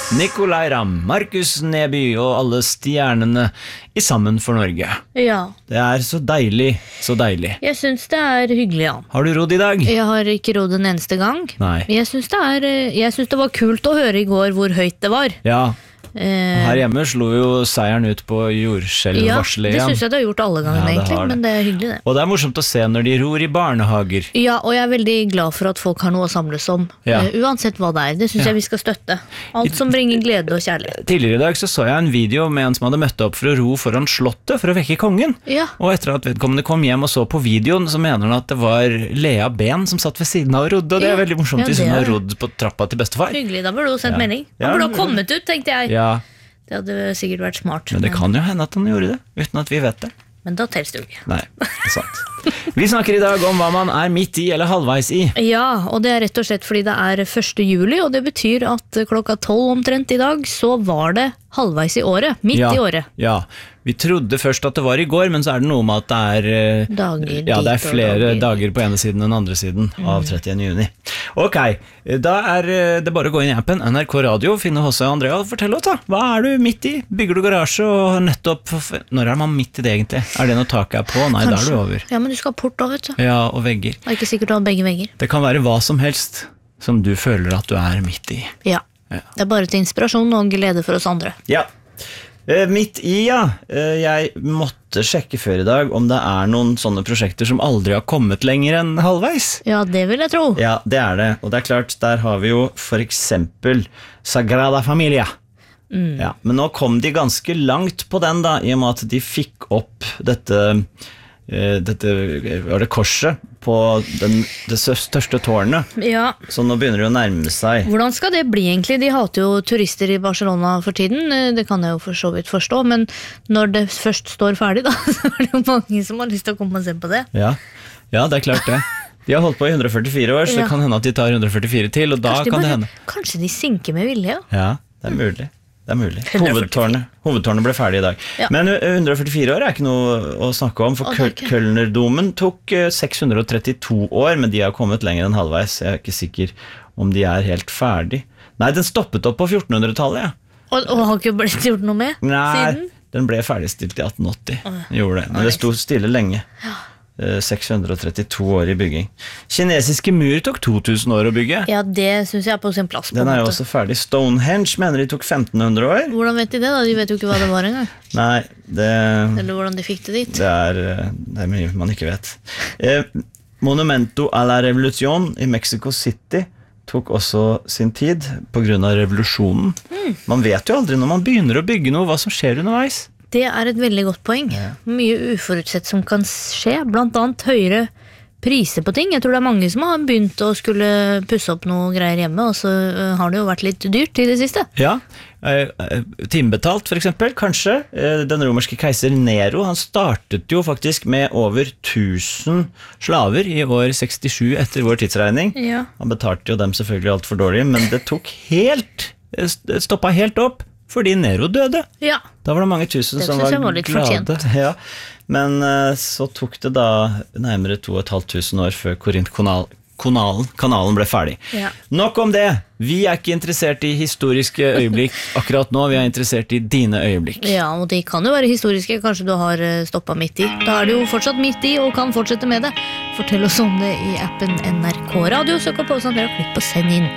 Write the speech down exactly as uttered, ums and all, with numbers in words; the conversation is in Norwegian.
Nicolai Ramm, Markus Neby og alle stjernene i Sammen for Norge. Ja. Det er så deilig, så deilig. Jeg synes det er hyggelig, ja. Har du rodd i dag? Jeg har ikke rodd en eneste gang. Nei. Jeg synes det, er, jeg synes det var kult å høre i går hvor høyt det var. Ja. Eh, Her hjemme slo jo seieren ut på jordskjelvvarselet ja, det igjen. synes jeg det har gjort alle ganger Ja, det egentlig, har det. men det er hyggelig det. Og det er morsomt å se når de ror i barnehager. Ja, og jeg er veldig glad for at folk har noe å samles om, Ja. eh, uansett hva det er. Det synes Ja. jeg vi skal støtte. Alt som bringer glede og kjærlighet. Tidligere i dag så, så jeg en video med en som hadde møtt opp for å ro foran slottet for å vekke kongen. Ja. Og etter at vedkommende kom hjem og så på videoen, så mener han at det var Lea Ben som satt ved siden av og rodde, og det er Ja. veldig morsomt Ja, hvis det hun er har det. rodd på trappa til bestefar. Hyggelig, da burde du sendt Ja. melding. Ja, Han burde ha det- kommet ut, tenkte jeg. Ja, Det hadde sikkert vært smart. men det kan jo hende at han gjorde det, uten at vi vet det. Men da tels det jo ikke. Nei, det er sant. Vi snakker i dag om hva man er midt i eller halvveis i. Ja, og det er rett og slett fordi det er første juli, og det betyr at klokka tolv omtrent i dag, så var det halvveis i året, midt ja, i året. Ja, vi trodde først at det var i går, men så er det noe med at det er eh, Dager Ja, det er dit og flere dager. dager på ene siden enn andre siden av trettiende juni. Ok, da er eh, det bare å gå inn i appen N R K Radio, finne H C og Andrea og fortelle oss da, hva er du midt i? Bygger du garasje og har nettopp, når er man midt i det egentlig? Er det når taket er på? Nei, da er du over. Ja, men du skal ha port da, vet du. Ja, og vegger. Det er ikke sikkert du har begge vegger. Det kan være hva som helst som du føler at du er midt i. Ja. Ja. Det er bare til inspirasjon og glede for oss andre. Ja, eh, midt i, ja. Eh, jeg måtte sjekke før i dag om det er noen sånne prosjekter som aldri har kommet lenger enn halvveis. Ja, det vil jeg tro. Ja, det er det. Og det er klart, der har vi jo for eksempel Sagrada Familia. Ja, men nå kom de ganske langt på den da, i og med at de fikk opp dette, eh, dette var det korset på den, det største tårnet. Ja. Så nå begynner det å nærme seg. Hvordan skal det bli egentlig? De hater jo turister i Barcelona for tiden, det kan jeg jo for så vidt forstå, men når det først står ferdig da, så er det jo mange som har lyst til å komme og se på det. Ja, ja det er klart det. De har holdt på i hundre og førtifire år, så Ja. det kan hende at de tar hundre og førtifire til, og da Kanskje de, kan det bare, hende. kanskje de synker med vilje? Ja, det er mulig. Det er mulig. hundre og førtifire. Hovedtårnet, hovedtårnet ble ferdig i dag. Ja. Men uh, hundre og førtifire år er ikke noe å snakke om, for Å, det er ikke. Kølnerdomen tok uh, seks hundre og trettito år, men de har kommet lenger enn halvveis. Jeg er ikke sikker om de er helt ferdig. Nei, den stoppet opp på fjortenhundretallet, ja. Og, og har ikke blitt gjort noe med Nei, siden? den ble ferdigstilt i atten åtti. Gjorde det, men det sto stille lenge. Uh, seks hundre og trettito år i bygging. Kinesiske mur tok to tusen år å bygge. Ja, det synes jeg er på sin plass. På Den en er jo måte. også ferdig. Stonehenge mener de tok femten hundre år. Hvordan vet de det da? De vet jo ikke hva det var engang. Nei, det, Eller hvordan de fikk det dit. det, er, eh, det er mye man ikke vet. Eh, Monumento a la Revolución i Mexico City tok også sin tid på grunn av revolusjonen. Man vet jo aldri når man begynner å bygge noe, hva som skjer underveis. Det er et veldig godt poeng. Mye uforutsett som kan skje, blant annet høyere priser på ting. Jeg tror det er mange som har begynt å skulle pusse opp noe greier hjemme, og så øh, har det jo vært litt dyrt i det siste. Ja, eh, eh, timebetalt for eksempel, kanskje. Eh, Den romerske keiser Nero, han startet jo faktisk med over tusen slaver i år sekstisju etter vår tidsregning. Ja. Han betalte jo dem selvfølgelig alt for dårlig, men det tok helt, det stoppet helt opp, fordi Nero døde. Ja. Da var det mange tusen Det som synes var, jeg var litt glade. fortjent. Ja. Men eh, så tok det da nærmere to og et halvt tusen år før Korintkanalen kanalen ble ferdig. Ja. Nok om det. Vi er ikke interessert i historiske øyeblikk akkurat nå, vi er interessert i dine øyeblikk. Ja, og de kan jo være historiske. Kanskje du har øh, stoppet midt i. Da er du jo fortsatt midt i og kan fortsette med det. Fortell oss om det i appen N R K Radio, søk opp på oss andre og klikk på send inn.